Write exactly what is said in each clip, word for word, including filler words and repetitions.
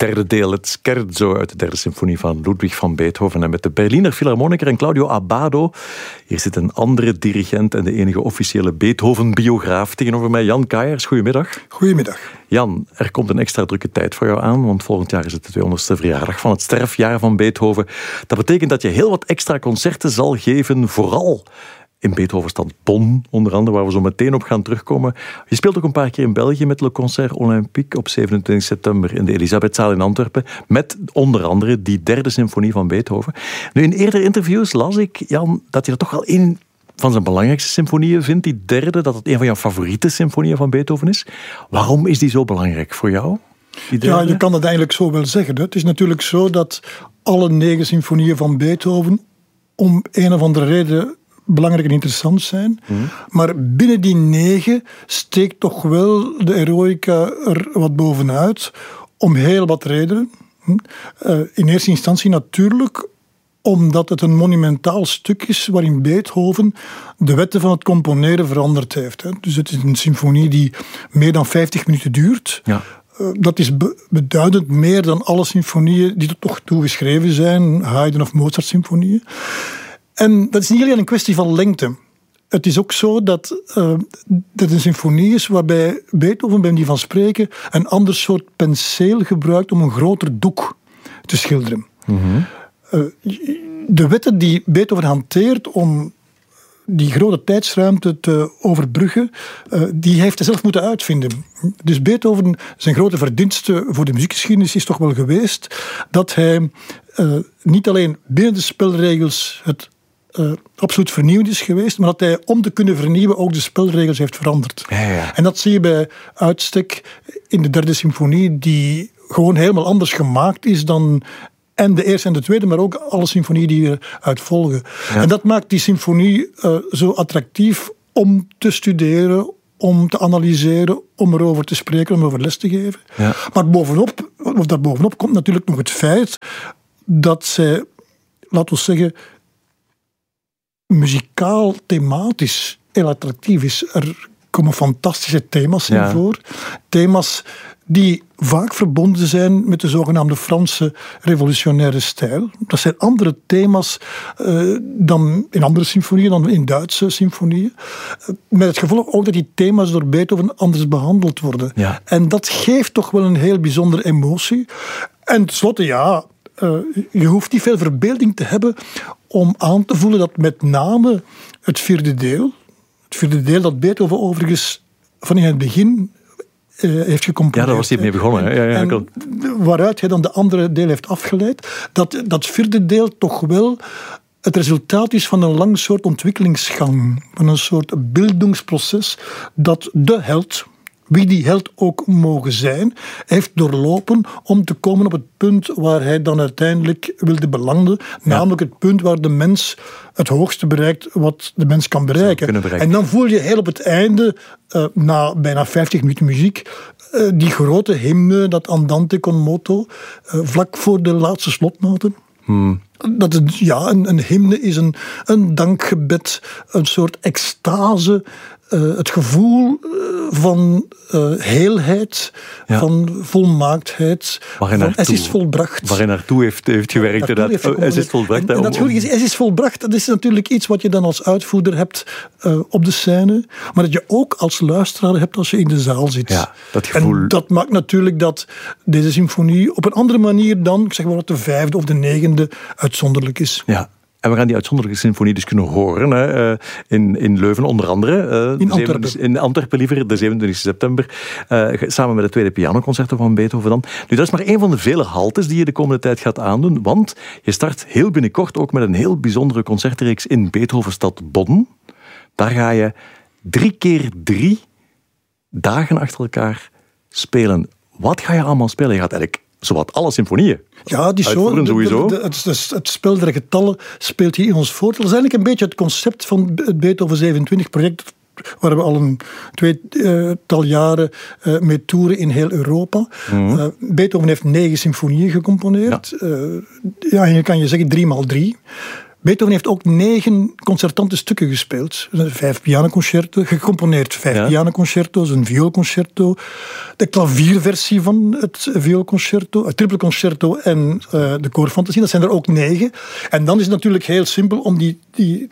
derde deel, het scherzo uit de derde symfonie van Ludwig van Beethoven. En met de Berliner Philharmoniker en Claudio Abbado. Hier zit een andere dirigent en de enige officiële Beethoven-biograaf tegenover mij, Jan Kaiers. Goedemiddag. Goedemiddag. Jan, er komt een extra drukke tijd voor jou aan, want volgend jaar is het de tweehonderdste verjaardag van het sterfjaar van Beethoven. Dat betekent dat je heel wat extra concerten zal geven, vooral in Beethovenstad Bonn, onder andere, waar we zo meteen op gaan terugkomen. Je speelt ook een paar keer in België met Le Concert Olympique op zevenentwintig september in de Elisabethzaal in Antwerpen, met onder andere die derde symfonie van Beethoven. Nu, in eerdere interviews las ik, Jan, dat je dat toch wel een van zijn belangrijkste symfonieën vindt, die derde, dat het een van jouw favoriete symfonieën van Beethoven is. Waarom is die zo belangrijk voor jou? Ja, je kan het eigenlijk zo wel zeggen. Het is natuurlijk zo dat alle negen symfonieën van Beethoven om een of andere reden belangrijk en interessant zijn. Mm. Maar binnen die negen steekt toch wel de eroica er wat bovenuit, om heel wat redenen. Uh, in eerste instantie natuurlijk omdat het een monumentaal stuk is waarin Beethoven de wetten van het componeren veranderd heeft. Hè. Dus het is een symfonie die meer dan vijftig minuten duurt. Ja. Uh, dat is be- beduidend meer dan alle symfonieën die tot nog toe geschreven zijn, Haydn of Mozart symfonieën. En dat is niet alleen een kwestie van lengte. Het is ook zo dat uh, het een symfonie is waarbij Beethoven, bij die van spreken, een ander soort penseel gebruikt om een groter doek te schilderen. Mm-hmm. Uh, de wetten die Beethoven hanteert om die grote tijdsruimte te overbruggen, uh, die heeft hij zelf moeten uitvinden. Dus Beethoven, zijn grote verdienste voor de muziekgeschiedenis is toch wel geweest dat hij uh, niet alleen binnen de spelregels het Uh, absoluut vernieuwend is geweest, maar dat hij, om te kunnen vernieuwen, ook de spelregels heeft veranderd. Ja, ja. En dat zie je bij uitstek in de derde symfonie, die gewoon helemaal anders gemaakt is dan en de eerste en de tweede, maar ook alle symfonieën die eruit volgen. Ja. En dat maakt die symfonie uh, zo attractief om te studeren, om te analyseren, om erover te spreken, om over les te geven. Ja. Maar bovenop, of daarbovenop komt natuurlijk nog het feit dat zij, laten we zeggen, muzikaal, thematisch heel attractief is. Er komen fantastische thema's in ja. voor. Thema's die vaak verbonden zijn met de zogenaamde Franse revolutionaire stijl. Dat zijn andere thema's uh, dan in andere symfonieën, dan in Duitse symfonieën. Uh, met het gevolg ook dat die thema's door Beethoven anders behandeld worden. Ja. En dat geeft toch wel een heel bijzondere emotie. En tenslotte, ja, uh, je hoeft niet veel verbeelding te hebben om aan te voelen dat met name het vierde deel, het vierde deel dat Beethoven overigens van in het begin uh, heeft gecomponeerd. Ja, daar was hij mee begonnen. Hè? Ja, ja, en waaruit hij dan de andere deel heeft afgeleid. Dat, dat vierde deel toch wel het resultaat is van een lang soort ontwikkelingsgang. Van een soort bildungsproces dat de held, wie die held ook mogen zijn, heeft doorlopen om te komen op het punt waar hij dan uiteindelijk wilde belanden. Namelijk ja. het punt waar de mens het hoogste bereikt wat de mens kan bereiken. bereiken. En dan voel je heel op het einde, uh, na bijna vijftig minuten muziek, uh, die grote hymne, dat Andante con moto, uh, vlak voor de laatste slotnoten. Hmm. Dat het, ja, een, een hymne is een, een dankgebed, een soort extase. Uh, het gevoel uh, van uh, heelheid, ja. van volmaaktheid, van es is volbracht. Waar hij naartoe heeft, heeft gewerkt. Ja, heeft oh, es is volbracht. En, en dat is, es is volbracht, dat is natuurlijk iets wat je dan als uitvoerder hebt uh, op de scène, maar dat je ook als luisteraar hebt als je in de zaal zit. Ja, dat gevoel. En dat maakt natuurlijk dat deze symfonie op een andere manier dan, ik zeg maar, de vijfde of de negende uitzonderlijk is. Ja. En we gaan die uitzonderlijke symfonie dus kunnen horen hè, in, in Leuven onder andere. Uh, in Antwerpen. In Antwerpen liever, de zevenentwintigste september. Uh, samen met het tweede pianoconcerto van Beethoven dan. Nu, dat is maar één van de vele haltes die je de komende tijd gaat aandoen. Want je start heel binnenkort ook met een heel bijzondere concertreeks in Beethovenstad Bonn. Daar ga je drie keer drie dagen achter elkaar spelen. Wat ga je allemaal spelen? Je gaat eigenlijk zowat alle symfonieën. Ja, die show, sowieso. De, de, het, het, het spel der getallen speelt hier in ons voort. Dat is eigenlijk een beetje het concept van het Beethoven zevenentwintig-project, waar we al een tweetal jaren uh, mee toeren in heel Europa. Mm-hmm. Uh, Beethoven heeft negen symfonieën gecomponeerd. Ja. Uh, ja, en je kan je zeggen drie maal drie. Beethoven heeft ook negen concertante stukken gespeeld. Vijf pianoconcerten, gecomponeerd vijf ja. pianoconcerto's, een vioolconcerto, de klavierversie van het vioolconcerto, het trippelconcerto en uh, de koorfantasie. Dat zijn er ook negen. En dan is het natuurlijk heel simpel om die, die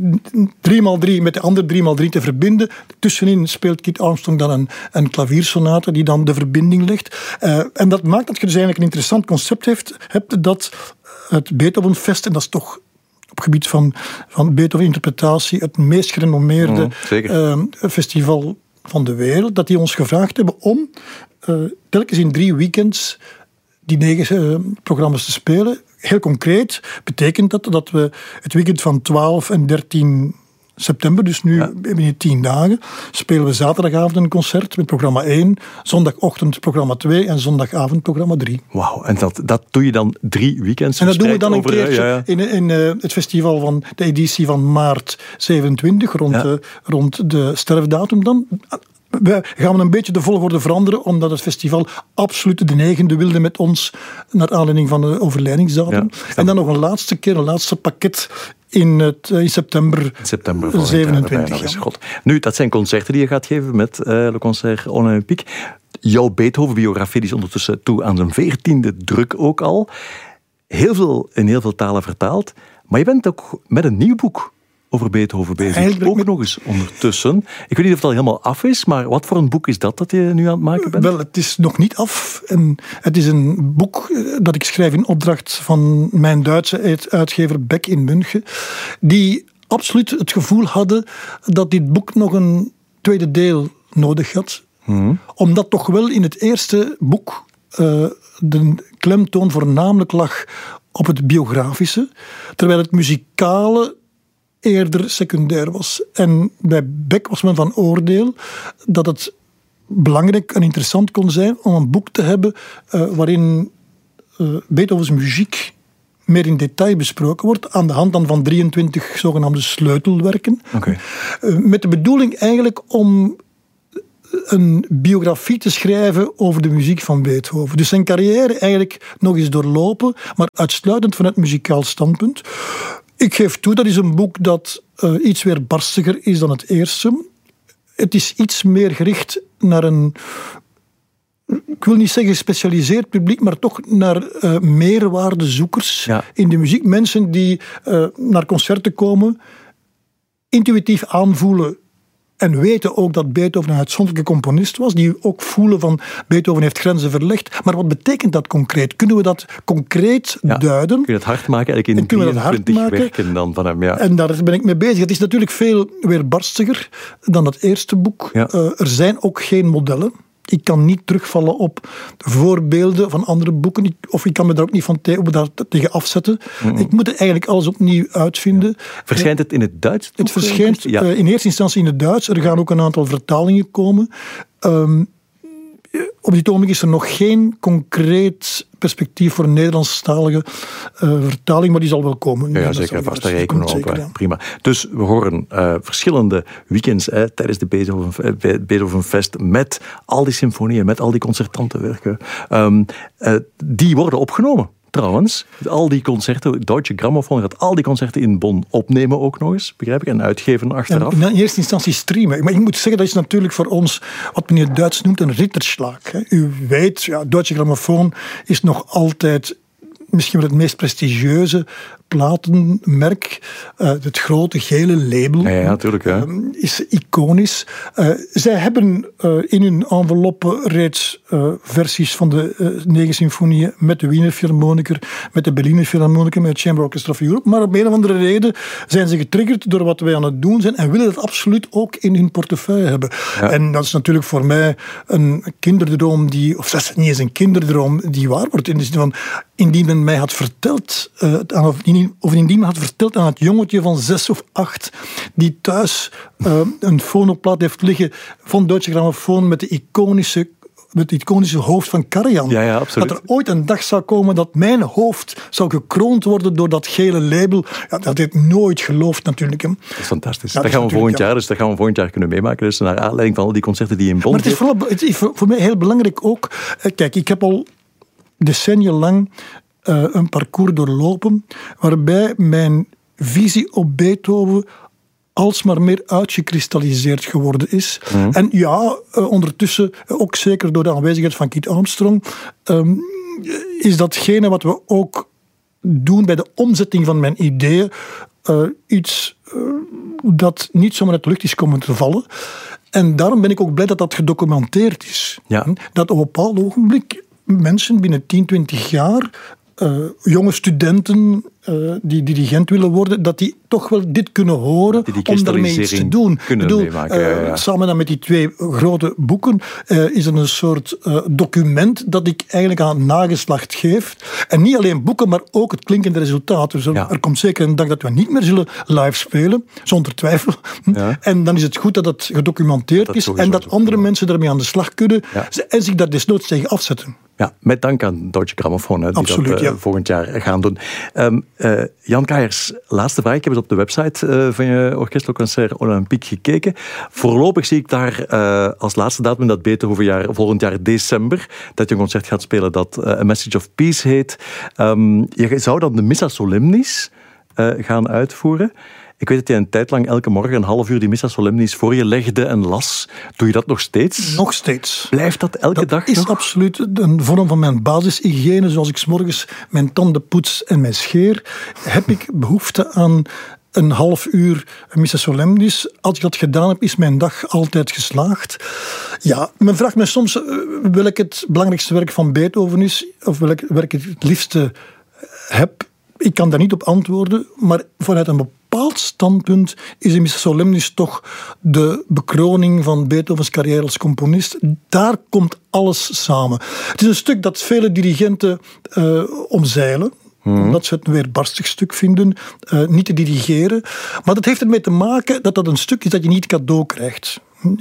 drie maal drie met de andere drie maal drie te verbinden. Tussenin speelt Kit Armstrong dan een, een klaviersonate die dan de verbinding legt. Uh, en dat maakt dat je dus eigenlijk een interessant concept heeft, hebt dat het Beethovenfest, en dat is toch op het gebied van, van Beethoven-interpretatie het meest gerenommeerde mm, uh, festival van de wereld, dat die ons gevraagd hebben om uh, telkens in drie weekends die negen uh, programma's te spelen. Heel concreet betekent dat dat we het weekend van twaalf en dertien september, dus nu ja. binnen tien dagen, spelen we zaterdagavond een concert met programma één, zondagochtend programma twee en zondagavond programma drie. Wauw, en dat, dat doe je dan drie weekends? En dat doen we dan over, een keertje ja, ja. in, in uh, het festival van de editie van maart zevenentwintig, rond, ja. uh, rond de sterfdatum dan. We gaan een beetje de volgorde veranderen, omdat het festival absoluut de negende wilde met ons, naar aanleiding van de overlijdingsdatum. Ja, en dan nog een laatste keer, een laatste pakket in, het, in september, september zevenentwintig. Ja. Nu, dat zijn concerten die je gaat geven met uh, Le Concert Olympique. Jouw Beethoven-biografie is ondertussen toe aan zijn veertiende druk ook al. Heel veel, in heel veel talen vertaald. Maar je bent ook met een nieuw boek over Beethoven bezig. Eigenlijk ook met... nog eens ondertussen. Ik weet niet of het al helemaal af is, maar wat voor een boek is dat dat je nu aan het maken bent? Wel, het is nog niet af. En het is een boek dat ik schrijf in opdracht van mijn Duitse uitgever Beck in München, die absoluut het gevoel hadden dat dit boek nog een tweede deel nodig had. Hmm. Omdat toch wel in het eerste boek uh, de klemtoon voornamelijk lag op het biografische, terwijl het muzikale eerder secundair was. En bij Beck was men van oordeel dat het belangrijk en interessant kon zijn om een boek te hebben uh, waarin uh, Beethovens muziek meer in detail besproken wordt, aan de hand dan van drieëntwintig zogenaamde sleutelwerken. Okay. Uh, met de bedoeling eigenlijk om een biografie te schrijven over de muziek van Beethoven. Dus zijn carrière eigenlijk nog eens doorlopen, maar uitsluitend vanuit muzikaal standpunt. Ik geef toe, dat is een boek dat uh, iets weerbarstiger is dan het eerste. Het is iets meer gericht naar een, ik wil niet zeggen gespecialiseerd publiek, maar toch naar uh, meerwaardezoekers ja. in de muziek. Mensen die uh, naar concerten komen, intuïtief aanvoelen en weten ook dat Beethoven een uitzonderlijke componist was, die ook voelen van Beethoven heeft grenzen verlegd. Maar wat betekent dat concreet? Kunnen we dat concreet ja, duiden? Kun je het hard maken eigenlijk in drieëntwintig werken dan van hem? Ja. En daar ben ik mee bezig. Het is natuurlijk veel weerbarstiger dan het eerste boek. Ja. Uh, er zijn ook geen modellen. Ik kan niet terugvallen op voorbeelden van andere boeken. Ik, of ik kan me daar ook niet van te, op daar tegen afzetten. Mm-hmm. Ik moet het eigenlijk alles opnieuw uitvinden. Ja. Verschijnt het in het Duits? Het verschijnt ja. uh, in eerste instantie in het Duits. Er gaan ook een aantal vertalingen komen. Um, op dit ogenblik is er nog geen concreet perspectief voor een Nederlandstalige uh, vertaling, maar die zal wel komen. Ja, ja zeker, vast te rekenen op. Zeker, ja. Prima. Dus we horen uh, verschillende weekends hè, tijdens de Beethoven, Beethovenfest met al die symfonieën, met al die concertantenwerken. Um, uh, die worden opgenomen. Trouwens, al die concerten, Deutsche Grammophon gaat al die concerten in Bonn opnemen ook nog eens, begrijp ik, en uitgeven achteraf. Ja, in eerste instantie streamen. Maar ik moet zeggen, dat is natuurlijk voor ons, wat men in het Duits noemt, een ritterschlag. U weet, ja, Deutsche Grammophon is nog altijd misschien wel het meest prestigieuze platenmerk. Uh, het grote gele label. Ja, ja natuurlijk. Ja. Uh, is iconisch. Uh, zij hebben uh, in hun enveloppe reeds uh, versies van de uh, negen symfonieën met de Wiener Philharmoniker, met de Berliner Philharmoniker, met het Chamber Orchestra of Europe. Maar op een of andere reden zijn ze getriggerd door wat wij aan het doen zijn en willen dat absoluut ook in hun portefeuille hebben. Ja. En dat is natuurlijk voor mij een kinderdroom die, of dat is niet eens een kinderdroom die waar wordt. In de zin van, indien men mij had verteld, uh, aan, of indien men had verteld aan het jongetje van zes of acht die thuis uh, een fonoplaat heeft liggen van Deutsche Grammophon met de iconische met het iconische hoofd van Karajan. Ja, ja, absoluut. Dat er ooit een dag zou komen dat mijn hoofd zou gekroond worden door dat gele label. Ja, dat heb ik nooit geloofd natuurlijk. Hè. Dat is fantastisch. Ja, dat, dat gaan we volgend jaar, dus dat gaan we volgend jaar kunnen meemaken. Dus naar aanleiding van al die concerten die in Bonn. Maar het is, vooral, het is voor mij heel belangrijk ook. Kijk, ik heb al decennia lang uh, een parcours doorlopen waarbij mijn visie op Beethoven alsmaar meer uitgekristalliseerd geworden is. Mm. En ja, uh, ondertussen, uh, ook zeker door de aanwezigheid van Kit Armstrong, um, is datgene wat we ook doen bij de omzetting van mijn ideeën, uh, iets uh, dat niet zomaar uit de lucht is komen te vallen. En daarom ben ik ook blij dat dat gedocumenteerd is. Ja. Dat op een bepaald ogenblik mensen binnen tien, twintig jaar, uh, jonge studenten uh, die dirigent willen worden, dat die toch wel dit kunnen horen die om daarmee iets te doen. Kunnen bedoel, meemaken, uh, ja, ja. Samen dan met die twee grote boeken uh, is er een soort uh, document dat ik eigenlijk aan het nageslacht geef. En niet alleen boeken, maar ook het klinkende resultaat. Dus er, Ja. er komt zeker een dag dat we niet meer zullen live spelen, zonder twijfel. Ja. En dan is het goed dat het gedocumenteerd Dat is sowieso en dat zo. andere mensen daarmee aan de slag kunnen Ja. en zich daar desnoods tegen afzetten. Ja, met dank aan Deutsche Grammophon, hè, die Absoluut, dat uh, ja. volgend jaar gaan doen. Um, uh, Jan Kaiers, laatste vraag. Ik heb eens op de website uh, van je Orchestre Concert Olympique gekeken. Voorlopig zie ik daar uh, als laatste datum dat Beethovenjaar volgend jaar december, dat je een concert gaat spelen dat uh, A Message of Peace heet. Um, je zou dan de Missa Solemnis uh, gaan uitvoeren. Ik weet dat je een tijd lang elke morgen een half uur die Missa Solemnis voor je legde en las. Doe je dat nog steeds? Nog steeds. Blijft dat elke Dat dag is nog? absoluut een vorm van mijn basishygiëne. Zoals ik 's morgens mijn tanden poets en mij scheer, heb ik behoefte aan een half uur Missa Solemnis. Als ik dat gedaan heb, is mijn dag altijd geslaagd. Ja, men vraagt me soms welk het belangrijkste werk van Beethoven is, of welk werk ik het liefste heb. Ik kan daar niet op antwoorden, maar vanuit een bepaald standpunt is de Missa Solemnis toch de bekroning van Beethovens carrière als componist. Daar komt alles samen. Het is een stuk dat vele dirigenten uh, omzeilen. Mm-hmm. Omdat ze het een weerbarstig stuk vinden, uh, niet te dirigeren. Maar dat heeft ermee te maken dat dat een stuk is dat je niet cadeau krijgt.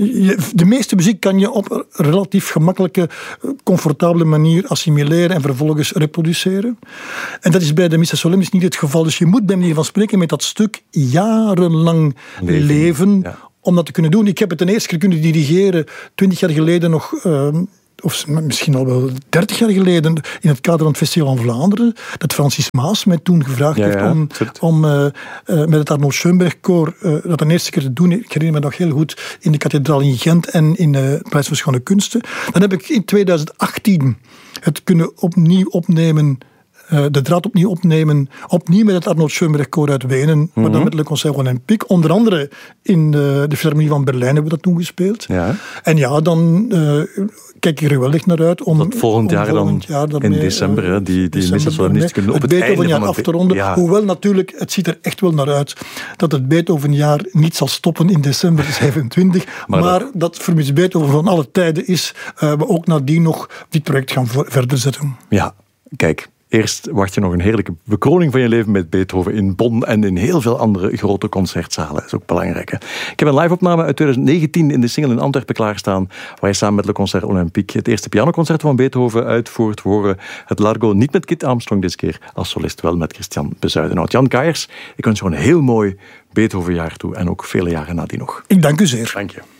De meeste muziek kan je op een relatief gemakkelijke, comfortabele manier assimileren en vervolgens reproduceren. En dat is bij de Missa Solemnis niet het geval. Dus je moet bij manier van spreken met dat stuk jarenlang leven, leven ja. om dat te kunnen doen. Ik heb het de eerste keer kunnen dirigeren, twintig jaar geleden nog, uh, of misschien al wel dertig jaar geleden, in het kader van het Festival van Vlaanderen, dat Francis Maas mij toen gevraagd ja, heeft ja, om, om uh, uh, met het Arnold Schoenberg Koor uh, dat de eerste keer te doen. Ik herinner me nog heel goed in de kathedraal in Gent en in de uh, Prijs voor Schone Kunsten. Dan heb ik in tweeduizend achttien het kunnen opnieuw opnemen, uh, de draad opnieuw opnemen, opnieuw met het Arnold Schoenberg Koor uit Wenen, mm-hmm. maar dan met Le Concert Olympique. Onder andere in uh, de Philharmonie van Berlijn hebben we dat toen gespeeld. Ja. En ja, dan uh, kijk ik er geweldig naar uit om, dat volgend jaar, om volgend dan jaar daarmee, in december uh, die, die Missa Solemnis te kunnen op het, het Beethovenjaar einde af te ronden. Ja. Hoewel natuurlijk, het ziet er echt wel naar uit dat het Beethovenjaar niet zal stoppen in december zevenentwintig. maar maar dat, dat voor Miss Beethoven van alle tijden is, uh, we ook nadien nog dit project gaan vo- verder zetten. Ja, kijk. Eerst wacht je nog een heerlijke bekroning van je leven met Beethoven in Bonn en in heel veel andere grote concertzalen. Dat is ook belangrijk. Hè? Ik heb een live-opname uit twintig negentien in de Singel in Antwerpen klaarstaan, waar je samen met Le Concert Olympique het eerste pianoconcert van Beethoven uitvoert. We horen het Largo niet met Kit Armstrong dit keer, als solist wel met Christian Bezuidenhout. Jan Kaiers, ik wens je een heel mooi Beethovenjaar toe en ook vele jaren nadien nog. Ik dank u zeer. Dank je.